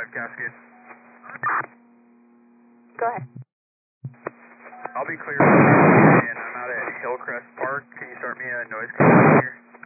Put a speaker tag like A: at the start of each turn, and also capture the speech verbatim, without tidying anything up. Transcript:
A: five Cascade.
B: Go ahead.
A: I'll be clear, and I'm out at Hillcrest Park. Can you start me a noise control here?